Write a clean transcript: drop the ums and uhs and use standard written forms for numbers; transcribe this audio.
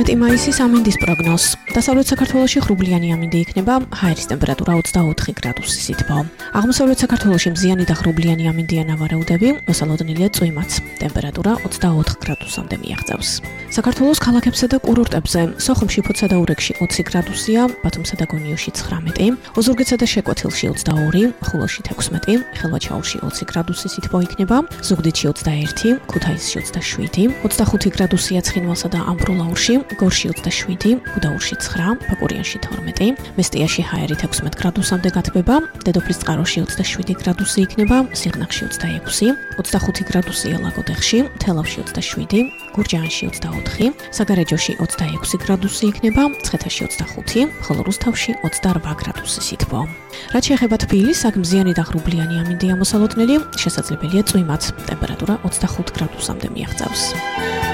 მაისის ამინდის პროგნოზ. დასავლეთ საქართველოში ღრუბლიანი ამინდი იქნება, ჰაერის ტემპერატურა 24 გრადუსი სითბო. აღმოსავლეთ საქართველოში მზიანი და ღრუბლიანი ამინდია ნავარაუდები, მოსალოდნელია წვიმაც. ტემპერატურა 24 გრადუსამდე მიაღწევს. საქართველოს ქალაქებსა და კურორტებზე სოხუმში, ფოთსა და ურეკში 20 გრადუსია, ბათუმსა და გონიოში 19, ოზურგეთსა და შეკვეთილში 22, ხულოში 16, ხელვაჩაურში 20 გრადუსი სითბო იქნება, ზუგდიდში 21, ქუთაისში 27, 25 გრადუსია ცხინვალსა და ამბროლაურში, გორში 27, გუდაურში 9, ფაკურიანში 12, მესტიაში ჰაერით 16 გრადუსამდე გათბება, დედოფლისწყაროში 27 გრადუსი იქნება, სიღნაღში 26, 25 გრადუსია ლაგოდეხში, თელავში 27, გურჯაანში 24, საგარეჯოში 26 გრადუსი იქნება, მცხეთაში 25, ხოლო რუსთავში 28 გრადუსი სითბო. რაც შეეხება თბილისს, აქ მზიანი და ღრუბლიანი ამინდია მოსალოდნელი, შესაძლებელია წვიმაც, ტემპერატურა 25 გრადუსამდე მიაღწევს.